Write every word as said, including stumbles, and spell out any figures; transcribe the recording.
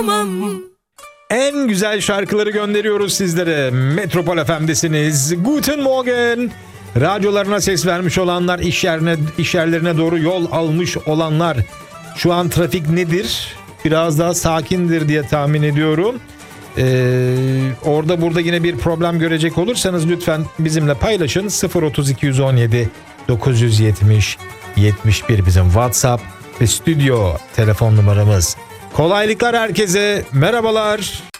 En güzel şarkıları gönderiyoruz sizlere. Metropol F M'desiniz. Guten Morgen. Radyolarına ses vermiş olanlar, iş yerine, iş yerlerine doğru yol almış olanlar. Şu an trafik nedir? Biraz daha sakindir diye tahmin ediyorum. Ee, orada burada yine bir problem görecek olursanız lütfen bizimle paylaşın. sıfır otuz iki yüz on yedi dokuz yüz yetmiş yetmiş bir bizim WhatsApp ve stüdyo telefon numaramız. Kolaylıklar herkese. Merhabalar.